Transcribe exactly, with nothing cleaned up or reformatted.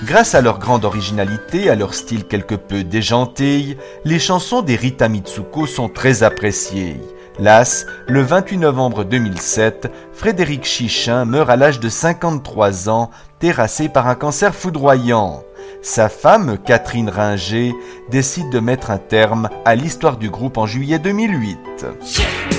Grâce à leur grande originalité, à leur style quelque peu déjanté, les chansons des Rita Mitsuko sont très appréciées. Las, le vingt-huit novembre deux mille sept, Frédéric Chichin meurt à l'âge de cinquante-trois ans, terrassé par un cancer foudroyant. Sa femme, Catherine Ringer, décide de mettre un terme à l'histoire du groupe en juillet deux mille huit.